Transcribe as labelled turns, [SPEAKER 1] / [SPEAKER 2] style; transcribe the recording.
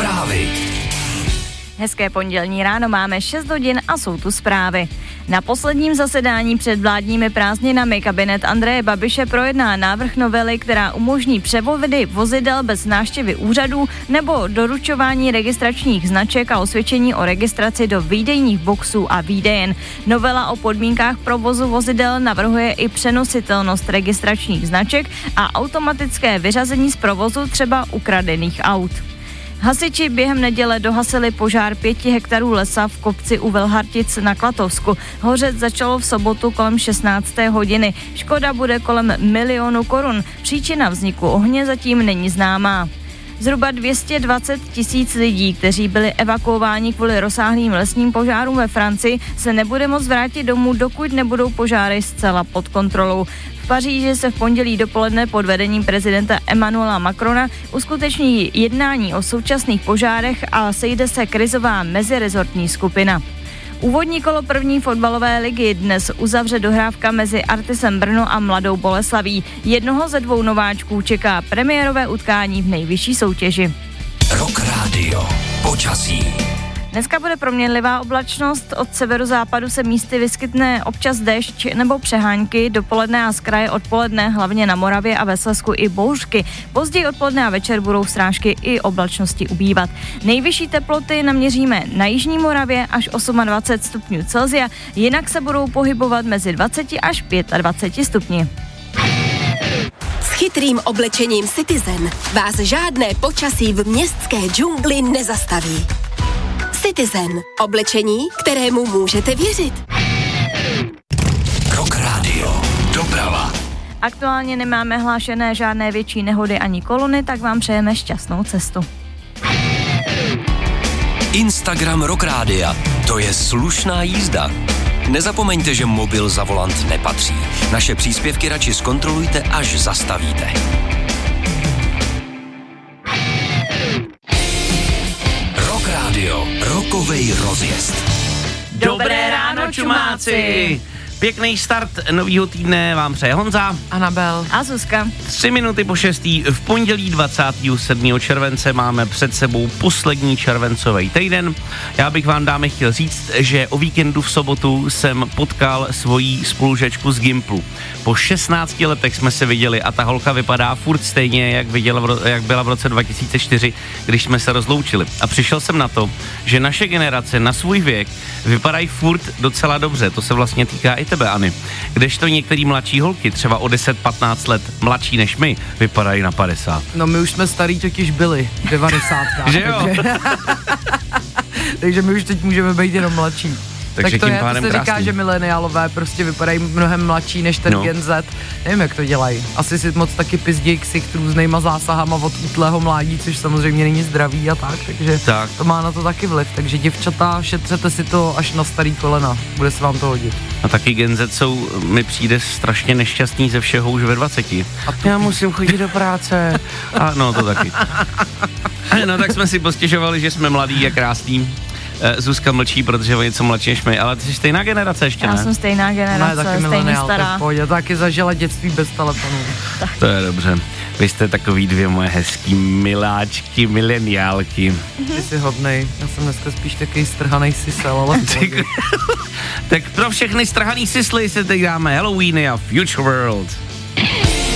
[SPEAKER 1] Zprávy.
[SPEAKER 2] Hezké pondělní ráno, máme 6 hodin a jsou tu zprávy. Na posledním zasedání před vládními prázdninami kabinet Andreje Babiše projedná návrh novely, která umožní převody vozidel bez návštěvy úřadů nebo doručování registračních značek a osvědčení o registraci do výdejních boxů a výdejen. Novela o podmínkách provozu vozidel navrhuje i přenositelnost registračních značek a automatické vyřazení z provozu třeba ukradených aut. Hasiči během neděle dohasili požár 5 hektarů lesa v kopci u Velhartic na Klatovsku. Hořet začalo v sobotu kolem 16. hodiny. Škoda bude kolem 1 milionu korun. Příčina vzniku ohně zatím není známá. Zhruba 220 000 lidí, kteří byli evakuováni kvůli rozsáhlým lesním požárům ve Francii, se nebude moct vrátit domů, dokud nebudou požáry zcela pod kontrolou. V Paříži se v pondělí dopoledne pod vedením prezidenta Emmanuela Macrona uskuteční jednání o současných požárech a sejde se krizová mezirezortní skupina. Úvodní kolo první fotbalové ligy dnes uzavře dohrávka mezi Artisem Brno a Mladou Boleslaví. Jednoho ze 2 nováčků čeká premiérové utkání v nejvyšší soutěži.
[SPEAKER 1] Rock Radio. Počasí.
[SPEAKER 2] Dneska bude proměnlivá oblačnost, od severozápadu se místy vyskytne občas déšť nebo přehánky, dopoledne a zkraje odpoledne, hlavně na Moravě a ve Slezsku i bouřky. Později odpoledne a večer budou srážky i oblačnosti ubývat. Nejvyšší teploty naměříme na jižní Moravě až 28 stupňů Celsia, jinak se budou pohybovat mezi 20 až 25 stupni.
[SPEAKER 3] S chytrým oblečením Citizen vás žádné počasí v městské džungli nezastaví. Citizen. Oblečení, kterému můžete věřit.
[SPEAKER 1] Rock Radio. Doprava.
[SPEAKER 2] Aktuálně nemáme hlášené žádné větší nehody ani kolony, tak vám přejeme šťastnou cestu.
[SPEAKER 1] Instagram Rock Rádia. To je slušná jízda. Nezapomeňte, že mobil za volant nepatří. Naše příspěvky radši zkontrolujte, až zastavíte. Rock Radio. Rokovej rozjezd.
[SPEAKER 4] Dobré ráno, čumáci! Pěkný start novýho týdne vám přeje Honza,
[SPEAKER 5] Anabel
[SPEAKER 2] a Zuzka.
[SPEAKER 4] 3 minuty po 6. v pondělí 27. července máme před sebou poslední červencový týden. Já bych vám, dámy, chtěl říct, že o víkendu v sobotu jsem potkal svoji spolužečku z Gimplu. Po 16 letech jsme se viděli a ta holka vypadá furt stejně, jak byla v roce 2004, když jsme se rozloučili. A přišel jsem na to, že naše generace na svůj věk vypadají furt docela dobře. To se vlastně týká i tebe, Ani. Kdežto některý mladší holky, třeba o 10-15 let mladší než my, vypadají na 50.
[SPEAKER 5] No my už jsme starý totiž byli, 90.
[SPEAKER 4] Že jo?
[SPEAKER 5] Takže my už teď můžeme být jenom mladší.
[SPEAKER 4] Takže
[SPEAKER 5] tak to
[SPEAKER 4] tím
[SPEAKER 5] je, to
[SPEAKER 4] pádem
[SPEAKER 5] se
[SPEAKER 4] krásný.
[SPEAKER 5] říká, že mileniálové prostě vypadají mnohem mladší než ten Gen Z. Nevím, jak to dělají. Asi si moc taky pizdějí ksicht různýma zásahama od útlého mládí, což samozřejmě není zdravý a tak, takže to má na to taky vliv. Takže děvčata, šetřete si to až na starý kolena, bude se vám to hodit.
[SPEAKER 4] A taky Gen Z mi přijde strašně nešťastný ze všeho už ve 20. Já musím chodit do práce. A no, to taky. No tak jsme si postěžovali, že jsme mladí a krásný. Zuzka mlčí, protože je něco mladší než my, ale ty jsi stejná generace ještě, ne?
[SPEAKER 2] Já jsem stejná generace,
[SPEAKER 5] taky
[SPEAKER 2] stejně stará.
[SPEAKER 5] Já taky zažila dětství bez telefonu.
[SPEAKER 4] To je dobře. Vy jste takový 2 moje hezký miláčky, mileniálky.
[SPEAKER 5] Ty jsi hodnej, já jsem dneska spíš takový strhanej sisel, ale
[SPEAKER 4] Tak pro všechny strhaný sisly se teď dáme Halloweeny a Future World.